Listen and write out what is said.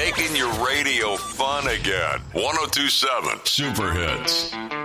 Making your radio fun again. 102.7 Super Hits.